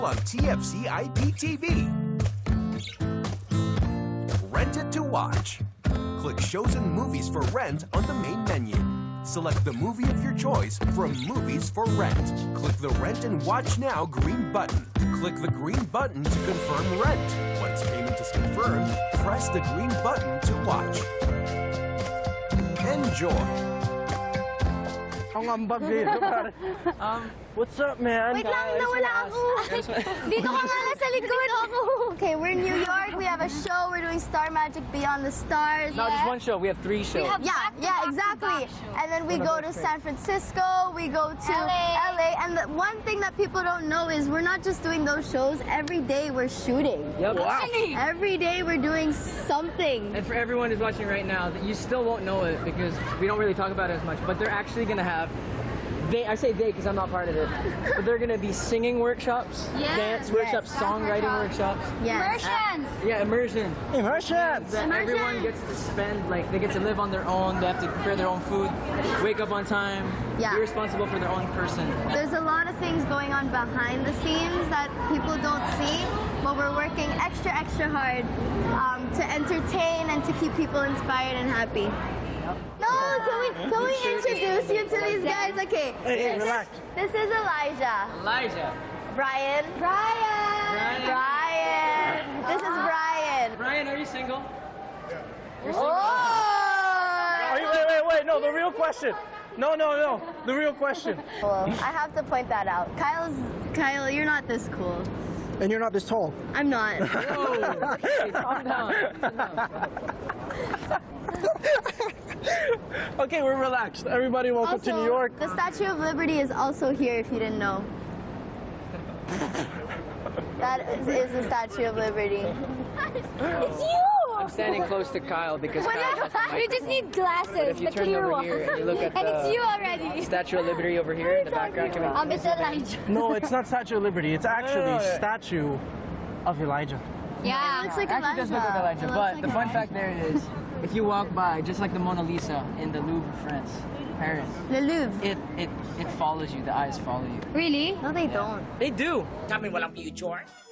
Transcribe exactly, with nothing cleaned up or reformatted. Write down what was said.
on T F C I P T V. Rent it to watch. Click shows and movies for rent on the main menu. Select the movie of your choice from Movies for Rent. Click the Rent and Watch Now green button. Click the green button to confirm rent. Once payment is confirmed, press the green button to watch. Enjoy. um, what's up, man? Wait lang, nawala ako. Dito ka nga lang sa likod. Okay, we're in New York. We have a show. We're doing Star Magic Beyond the Stars. Not just one show. We have three shows. Have yeah, yeah, exactly. And then we go to San Francisco. We go to L A. L A. And the one thing that people don't know is we're not just doing those shows. Every day we're shooting. Yep. Wow. Every day we're doing something. And for everyone who's watching right now, you still won't know it because we don't really talk about it as much, but they're actually going to have They, I say they because I'm not part of it, but they're going to be singing workshops, yes. dance workshops, yes. songwriting workshops. Yes. Immersions! Yeah, immersion. Immersions! That everyone gets to spend, like, they get to live on their own, they have to prepare their own food, wake up on time, yeah. be responsible for their own person. There's a lot of things going on behind the scenes that people don't see, but we're working extra, extra hard um, to entertain and to keep people inspired and happy. No, can we can we introduce you to these guys? Okay. Hey, hey, relax. This is Elijah. Elijah. Brian. Brian. Brian. Brian. This is Brian. Brian, are you single? Yeah. You're single? Oh! Wait, wait, wait, wait. No, the real question. No, no, no. The real question. Well, I have to point that out. Kyle's Kyle, you're not this cool. And you're not this tall. I'm not. Whoa. Hey, calm down. Calm down. Okay, we're relaxed. Everybody, welcome Also, to New York. The Statue of Liberty is also here if you didn't know. That is, is the Statue of Liberty. It's you! I'm standing close to Kyle because Kyle has the You just need glasses, But if you the turn clear over one. here and you look at and the it's you already. Statue of Liberty over here in the background. Can we- Um, it's Elijah. No, it's not Statue of Liberty. It's actually No, no, no. Statue of Elijah. Yeah. It looks like Actually, it does look like Elijah, It looks but like the fun Elijah. fact there is, if you walk by, just like the Mona Lisa in the Louvre, France, Paris, Le Louvre. it it it follows you. The eyes follow you. Really? No, they don't. They do. Tell me walang future.